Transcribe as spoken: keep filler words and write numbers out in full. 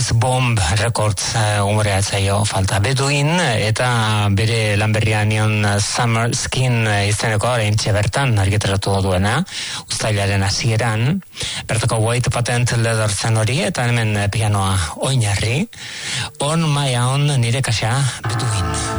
Bomb Records umorea zaio falta Beduin, eta bere lanberria nion Summer Skin izeneko orain bertan argitaratu duena, uztailaren hasieran, bertako White Patent Leather zen hori, eta hemen pianoa oinarri, On My Own nire kaxa Beduin.